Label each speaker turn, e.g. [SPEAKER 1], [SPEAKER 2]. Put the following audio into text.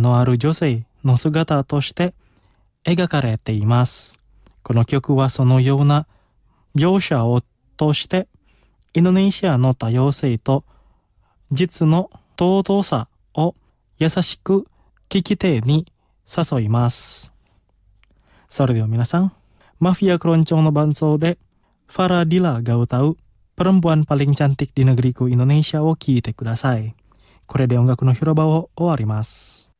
[SPEAKER 1] のある女性の姿として描かれています。この曲はそのような描写を通してインドネシアの多様性と実の尊さを優しく聞き手に誘います。それでは皆さん、Mafia Keroncongの伴奏でファラディラが歌うPerempuan Paling Cantik di Negeriku Indonesiaを聴いてください。これで音楽の広場を終わります。